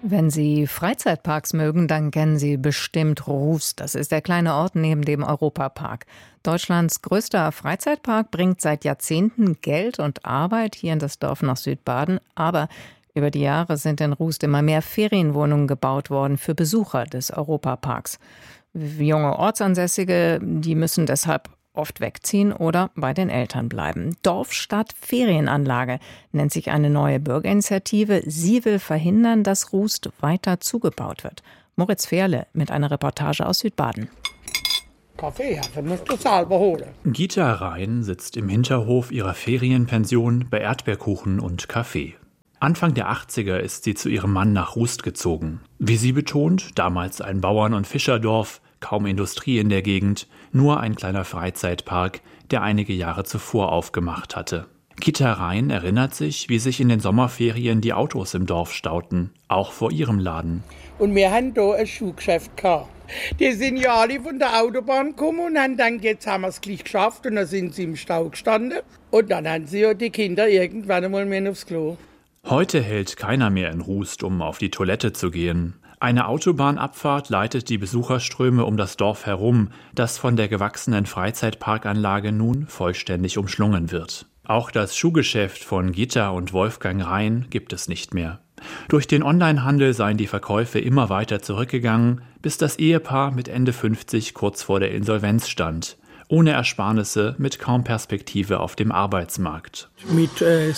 Wenn Sie Freizeitparks mögen, dann kennen Sie bestimmt Rust. Das ist der kleine Ort neben dem Europapark. Deutschlands größter Freizeitpark bringt seit Jahrzehnten Geld und Arbeit hier in das Dorf nach Südbaden. Aber über die Jahre sind in Rust immer mehr Ferienwohnungen gebaut worden für Besucher des Europaparks. Junge Ortsansässige, die müssen deshalb oft wegziehen oder bei den Eltern bleiben. Dorf statt Ferienanlage nennt sich eine neue Bürgerinitiative. Sie will verhindern, dass Rust weiter zugebaut wird. Moritz Fehrle mit einer Reportage aus Südbaden. Kaffee, ja, musst du selber holen. Gita Rhein sitzt im Hinterhof ihrer Ferienpension bei Erdbeerkuchen und Kaffee. Anfang der 80er ist sie zu ihrem Mann nach Rust gezogen. Wie sie betont, damals ein Bauern- und Fischerdorf, kaum Industrie in der Gegend, nur ein kleiner Freizeitpark, der einige Jahre zuvor aufgemacht hatte. Gita Rhein erinnert sich, wie sich in den Sommerferien die Autos im Dorf stauten, auch vor ihrem Laden. Und wir haben hier ein Schuhgeschäft gehabt. Die sind ja alle von der Autobahn gekommen und haben dann, jetzt haben wir es gleich geschafft und dann sind sie im Stau gestanden. Und dann haben sie ja die Kinder irgendwann einmal mehr aufs Klo. Heute hält keiner mehr in Rust, um auf die Toilette zu gehen. Eine Autobahnabfahrt leitet die Besucherströme um das Dorf herum, das von der gewachsenen Freizeitparkanlage nun vollständig umschlungen wird. Auch das Schuhgeschäft von Gita und Wolfgang Rhein gibt es nicht mehr. Durch den Onlinehandel seien die Verkäufe immer weiter zurückgegangen, bis das Ehepaar mit Ende 50 kurz vor der Insolvenz stand. Ohne Ersparnisse, mit kaum Perspektive auf dem Arbeitsmarkt. Mit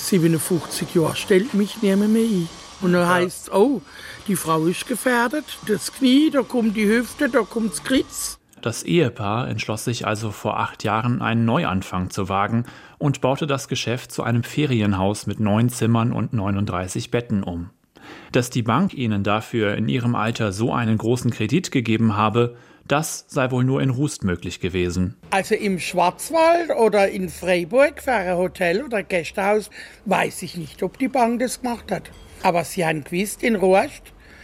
57 Jahren stellt mich niemand mehr ein. Und dann heisst es, oh, die Frau ist gefährdet, das Knie, da kommt die Hüfte, da kommt das Kreuz. Das Ehepaar entschloss sich also vor 8 Jahren, einen Neuanfang zu wagen und baute das Geschäft zu einem Ferienhaus mit 9 Zimmern und 39 Betten um. Dass die Bank ihnen dafür in ihrem Alter so einen großen Kredit gegeben habe, das sei wohl nur in Rust möglich gewesen. Also im Schwarzwald oder in Freiburg für ein Hotel oder ein Gästehaus weiß ich nicht, ob die Bank das gemacht hat. Aber sie haben gewusst, in Rust,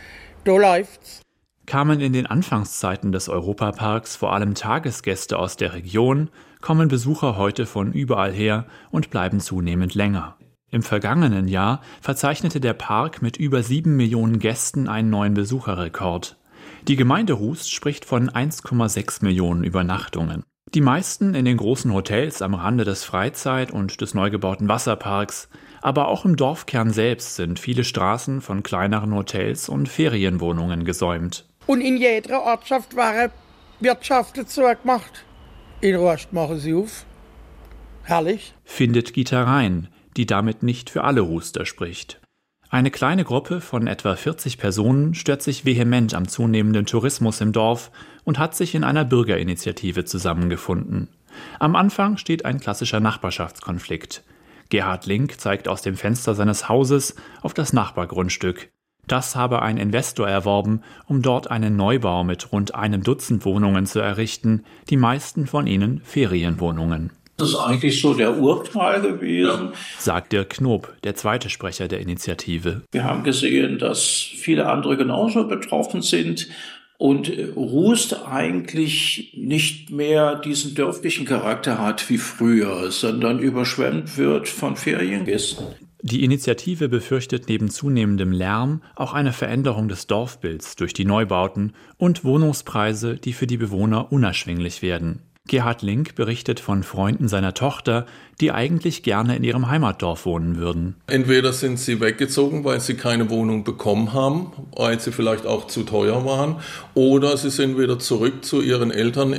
da läuft's. Kamen in den Anfangszeiten des Europaparks vor allem Tagesgäste aus der Region, kommen Besucher heute von überall her und bleiben zunehmend länger. Im vergangenen Jahr verzeichnete der Park mit über 7 Millionen Gästen einen neuen Besucherrekord. Die Gemeinde Rust spricht von 1,6 Millionen Übernachtungen. Die meisten in den großen Hotels am Rande des Freizeit- und des neu gebauten Wasserparks. Aber auch im Dorfkern selbst sind viele Straßen von kleineren Hotels und Ferienwohnungen gesäumt. Und in jeder Ortschaft war Wirtschaft dazu gemacht. In Rust machen sie auf. Herrlich. Findet Gita Rhein, die damit nicht für alle Ruster spricht. Eine kleine Gruppe von etwa 40 Personen stört sich vehement am zunehmenden Tourismus im Dorf und hat sich in einer Bürgerinitiative zusammengefunden. Am Anfang steht ein klassischer Nachbarschaftskonflikt. Gerhard Link zeigt aus dem Fenster seines Hauses auf das Nachbargrundstück. Das habe ein Investor erworben, um dort einen Neubau mit rund 1 Dutzend Wohnungen zu errichten, die meisten von ihnen Ferienwohnungen. Das ist eigentlich so der Urknall gewesen, sagt Dirk Knob, der zweite Sprecher der Initiative. Wir haben gesehen, dass viele andere genauso betroffen sind und Rust eigentlich nicht mehr diesen dörflichen Charakter hat wie früher, sondern überschwemmt wird von Feriengästen. Die Initiative befürchtet neben zunehmendem Lärm auch eine Veränderung des Dorfbilds durch die Neubauten und Wohnungspreise, die für die Bewohner unerschwinglich werden. Gerhard Link berichtet von Freunden seiner Tochter, die eigentlich gerne in ihrem Heimatdorf wohnen würden. Entweder sind sie weggezogen, weil sie keine Wohnung bekommen haben, weil sie vielleicht auch zu teuer waren, oder sie sind wieder zurück zu ihren Eltern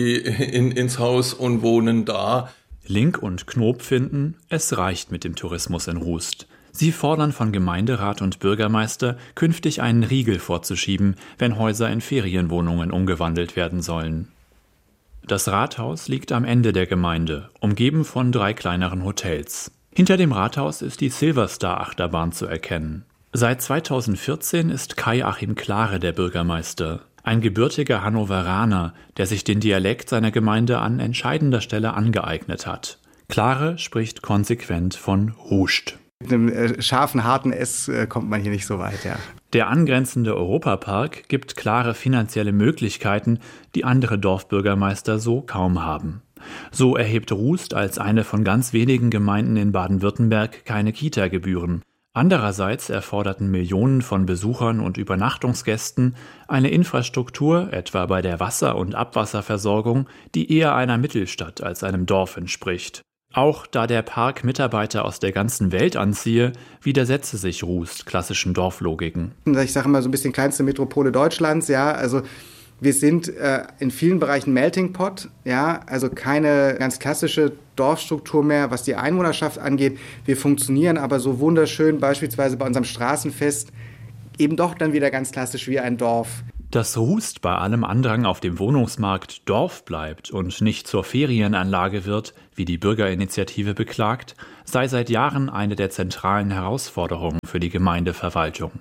ins Haus und wohnen da. Link und Knob finden, es reicht mit dem Tourismus in Rust. Sie fordern von Gemeinderat und Bürgermeister, künftig einen Riegel vorzuschieben, wenn Häuser in Ferienwohnungen umgewandelt werden sollen. Das Rathaus liegt am Ende der Gemeinde, umgeben von 3 kleineren Hotels. Hinter dem Rathaus ist die Silverstar-Achterbahn zu erkennen. Seit 2014 ist Kai-Achim Klare der Bürgermeister, ein gebürtiger Hannoveraner, der sich den Dialekt seiner Gemeinde an entscheidender Stelle angeeignet hat. Klare spricht konsequent von Rust. Mit einem scharfen, harten S kommt man hier nicht so weit, ja. Der angrenzende Europapark gibt klare finanzielle Möglichkeiten, die andere Dorfbürgermeister so kaum haben. So erhebt Rust als eine von ganz wenigen Gemeinden in Baden-Württemberg keine Kita-Gebühren. Andererseits erforderten Millionen von Besuchern und Übernachtungsgästen eine Infrastruktur, etwa bei der Wasser- und Abwasserversorgung, die eher einer Mittelstadt als einem Dorf entspricht. Auch da der Park Mitarbeiter aus der ganzen Welt anziehe, widersetze sich Rust klassischen Dorflogiken. Ich sage immer so ein bisschen kleinste Metropole Deutschlands, ja, also wir sind in vielen Bereichen Melting Pot, ja, also keine ganz klassische Dorfstruktur mehr, was die Einwohnerschaft angeht. Wir funktionieren aber so wunderschön, beispielsweise bei unserem Straßenfest, eben doch dann wieder ganz klassisch wie ein Dorf. Dass Rust bei allem Andrang auf dem Wohnungsmarkt Dorf bleibt und nicht zur Ferienanlage wird, wie die Bürgerinitiative beklagt, sei seit Jahren eine der zentralen Herausforderungen für die Gemeindeverwaltung.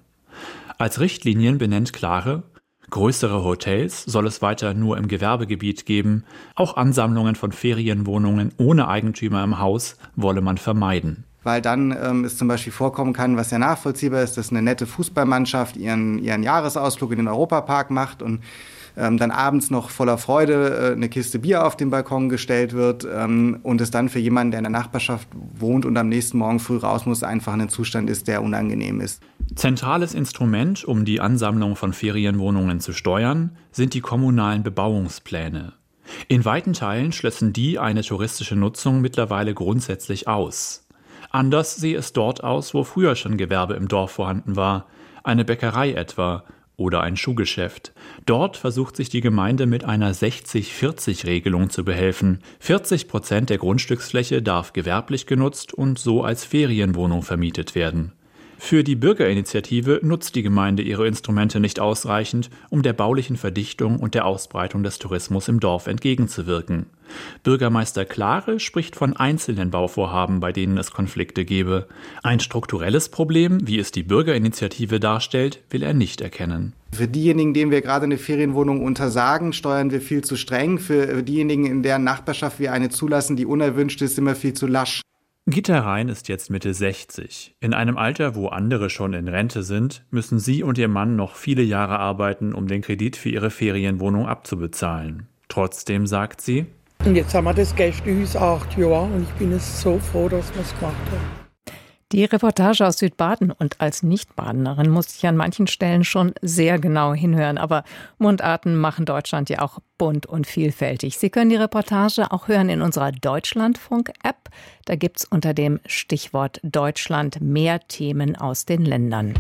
Als Richtlinien benennt klare: Größere Hotels soll es weiter nur im Gewerbegebiet geben, auch Ansammlungen von Ferienwohnungen ohne Eigentümer im Haus wolle man vermeiden. Weil dann es zum Beispiel vorkommen kann, was ja nachvollziehbar ist, dass eine nette Fußballmannschaft ihren Jahresausflug in den Europapark macht und dann abends noch voller Freude eine Kiste Bier auf den Balkon gestellt wird und es dann für jemanden, der in der Nachbarschaft wohnt und am nächsten Morgen früh raus muss, einfach ein Zustand ist, der unangenehm ist. Zentrales Instrument, um die Ansammlung von Ferienwohnungen zu steuern, sind die kommunalen Bebauungspläne. In weiten Teilen schließen die eine touristische Nutzung mittlerweile grundsätzlich aus. Anders sehe es dort aus, wo früher schon Gewerbe im Dorf vorhanden war, eine Bäckerei etwa oder ein Schuhgeschäft. Dort versucht sich die Gemeinde mit einer 60-40-Regelung zu behelfen. 40% der Grundstücksfläche darf gewerblich genutzt und so als Ferienwohnung vermietet werden. Für die Bürgerinitiative nutzt die Gemeinde ihre Instrumente nicht ausreichend, um der baulichen Verdichtung und der Ausbreitung des Tourismus im Dorf entgegenzuwirken. Bürgermeister Klare spricht von einzelnen Bauvorhaben, bei denen es Konflikte gebe. Ein strukturelles Problem, wie es die Bürgerinitiative darstellt, will er nicht erkennen. Für diejenigen, denen wir gerade eine Ferienwohnung untersagen, steuern wir viel zu streng. Für diejenigen, in deren Nachbarschaft wir eine zulassen, die unerwünscht ist, sind wir viel zu lasch. Gitta Rhein ist jetzt Mitte 60. In einem Alter, wo andere schon in Rente sind, müssen sie und ihr Mann noch viele Jahre arbeiten, um den Kredit für ihre Ferienwohnung abzubezahlen. Trotzdem sagt sie: Und jetzt haben wir das Gästehaus 8 Jahre und ich bin es so froh, dass wir es gemacht haben. Die Reportage aus Südbaden, und als Nicht-Badenerin musste ich an manchen Stellen schon sehr genau hinhören. Aber Mundarten machen Deutschland ja auch bunt und vielfältig. Sie können die Reportage auch hören in unserer Deutschlandfunk-App. Da gibt's unter dem Stichwort Deutschland mehr Themen aus den Ländern.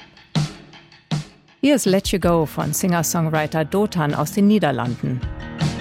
Hier ist Let You Go von Singer-Songwriter Dotan aus den Niederlanden.